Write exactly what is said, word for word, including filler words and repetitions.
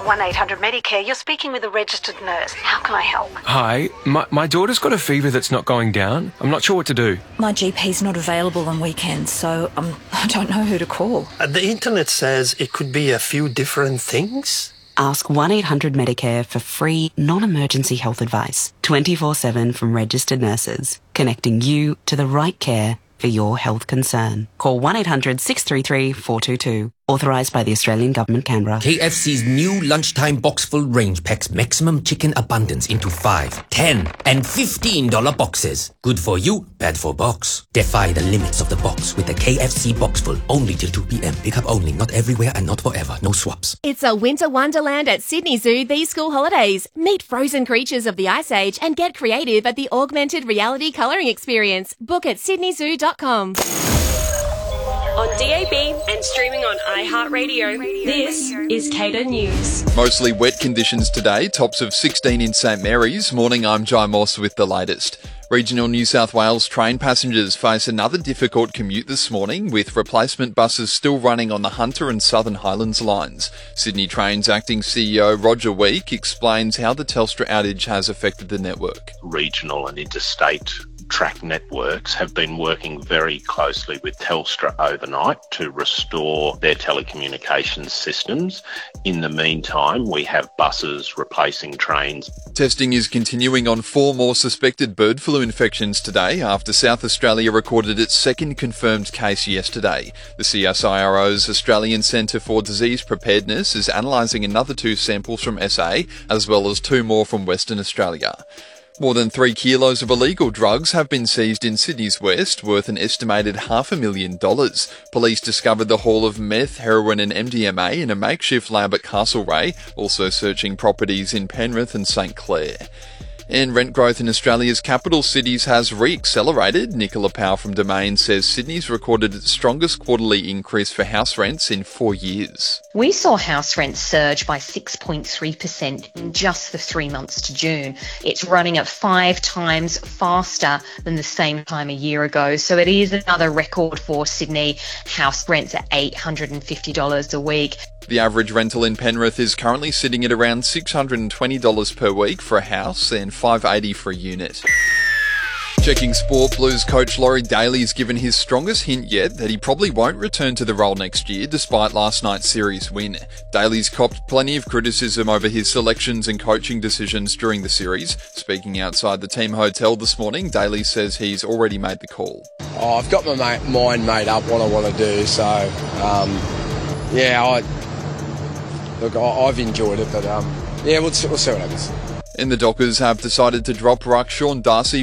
one eight hundred Medicare. You're speaking with a registered nurse. How can I help? Hi, my, my daughter's got a fever that's not going down. I'm not sure what to do. My G P's not available on weekends, so um, I don't know who to call. Uh, the internet says it could be a few different things. Ask one eight hundred Medicare for free, non-emergency health advice, twenty-four seven from registered nurses, connecting you to the right care for your health concern. Call one eight hundred six three three four two two. Authorised by the Australian Government, Canberra. K F C's new lunchtime box full range packs maximum chicken abundance into five, ten and fifteen dollar boxes. Good for you, bad for box. Defy the limits of the box with the K F C box full. Only till two p.m. Pick up only, not everywhere and not forever. No swaps. It's a winter wonderland at Sydney Zoo these school holidays. Meet frozen creatures of the Ice Age and get creative at the augmented reality colouring experience. Book at sydney zoo dot com. On D A B and streaming on iHeartRadio, this is Cater News. Mostly wet conditions today, tops of sixteen in St Mary's. Morning, I'm Jai Moss with the latest. Regional New South Wales train passengers face another difficult commute this morning, with replacement buses still running on the Hunter and Southern Highlands lines. Sydney Trains acting C E O Roger Week explains how the Telstra outage has affected the network. Regional and interstate track networks have been working very closely with Telstra overnight to restore their telecommunications systems. In the meantime, we have buses replacing trains. Testing is continuing on four more suspected bird flu infections today after South Australia recorded its second confirmed case yesterday. The C S I R O's Australian Centre for Disease Preparedness is analysing another two samples from S A, as well as two more from Western Australia. More than three kilos of illegal drugs have been seized in Sydney's west, worth an estimated half a million dollars. Police discovered the haul of meth, heroin and M D M A in a makeshift lab at Castlereagh, also searching properties in Penrith and St Clair. And rent growth in Australia's capital cities has re-accelerated. Nicola Powell from Domain says Sydney's recorded its strongest quarterly increase for house rents in four years. We saw house rents surge by six point three percent in just the three months to June. It's running at five times faster than the same time a year ago. So it is another record for Sydney. House rents at eight hundred fifty dollars a week. The average rental in Penrith is currently sitting at around six hundred twenty dollars per week for a house and five hundred eighty dollars for a unit. Checking sport, Blues coach Laurie Daley's given his strongest hint yet that he probably won't return to the role next year despite last night's series win. Daley's copped plenty of criticism over his selections and coaching decisions during the series. Speaking outside the team hotel this morning, Daley says he's already made the call. Oh, I've got my ma- mind made up what I want to do, so um, yeah, I, look, I, I've enjoyed it, but um, yeah, we'll, we'll see what happens. And the Dockers have decided to drop ruck Sean Darcy